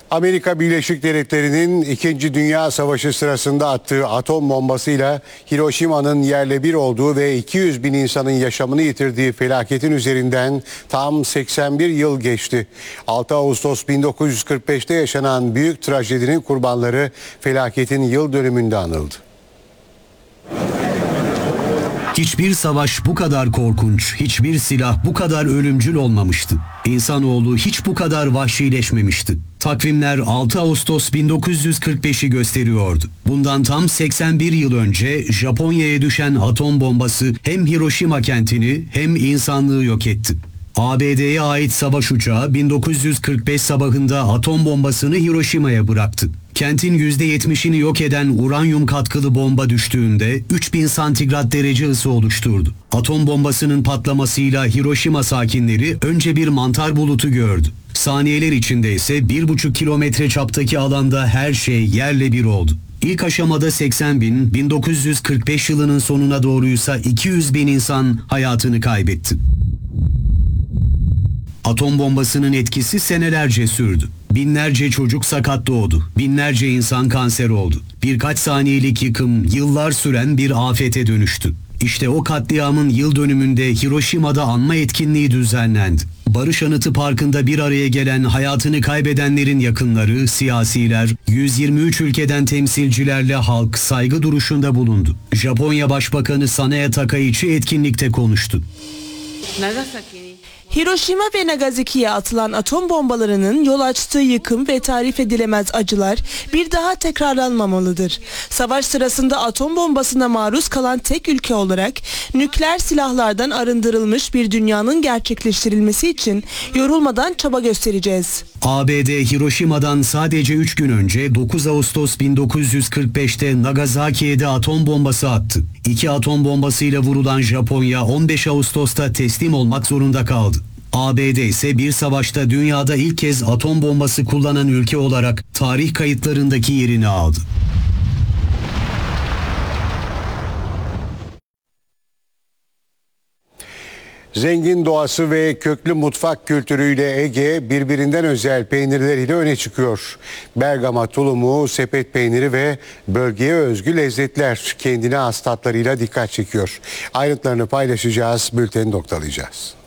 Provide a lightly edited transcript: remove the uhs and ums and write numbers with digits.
Amerika Birleşik Devletleri'nin 2. Dünya Savaşı sırasında attığı atom bombasıyla Hiroşima'nın yerle bir olduğu ve 200 bin insanın yaşamını yitirdiği felaketin üzerinden tam 81 yıl geçti. 6 Ağustos 1945'te yaşanan büyük trajedinin kurbanları felaketin yıl dönümünde anıldı. Hiçbir savaş bu kadar korkunç, hiçbir silah bu kadar ölümcül olmamıştı. İnsanoğlu hiç bu kadar vahşileşmemişti. Takvimler 6 Ağustos 1945'i gösteriyordu. Bundan tam 81 yıl önce Japonya'ya düşen atom bombası hem Hiroşima kentini hem insanlığı yok etti. ABD'ye ait savaş uçağı 1945 sabahında atom bombasını Hiroşima'ya bıraktı. Kentin %70'ini yok eden uranyum katkılı bomba düştüğünde 3000 santigrat derece ısı oluşturdu. Atom bombasının patlamasıyla Hiroşima sakinleri önce bir mantar bulutu gördü. Saniyeler içinde ise 1,5 kilometre çaptaki alanda her şey yerle bir oldu. İlk aşamada 80 bin, 1945 yılının sonuna doğruysa 200 bin insan hayatını kaybetti. Atom bombasının etkisi senelerce sürdü. Binlerce çocuk sakat doğdu. Binlerce insan kanser oldu. Birkaç saniyelik yıkım yıllar süren bir afete dönüştü. İşte o katliamın yıl dönümünde Hiroşima'da anma etkinliği düzenlendi. Barış Anıtı Parkı'nda bir araya gelen hayatını kaybedenlerin yakınları, siyasiler, 123 ülkeden temsilcilerle halk saygı duruşunda bulundu. Japonya Başbakanı Sanae Takaichi etkinlikte konuştu. Hiroşima ve Nagasaki'ye atılan atom bombalarının yol açtığı yıkım ve tarif edilemez acılar bir daha tekrarlanmamalıdır. Savaş sırasında atom bombasına maruz kalan tek ülke olarak nükleer silahlardan arındırılmış bir dünyanın gerçekleştirilmesi için yorulmadan çaba göstereceğiz. ABD Hiroşima'dan sadece 3 gün önce 9 Ağustos 1945'te Nagasaki'ye de atom bombası attı. 2 atom bombasıyla vurulan Japonya 15 Ağustos'ta teslim olmak zorunda kaldı. ABD ise bir savaşta dünyada ilk kez atom bombası kullanan ülke olarak tarih kayıtlarındaki yerini aldı. Zengin doğası ve köklü mutfak kültürüyle Ege birbirinden özel peynirleriyle öne çıkıyor. Bergama tulumu, sepet peyniri ve bölgeye özgü lezzetler kendine has tatlarıyla dikkat çekiyor. Ayrıntılarını paylaşacağız, bülteni noktalayacağız.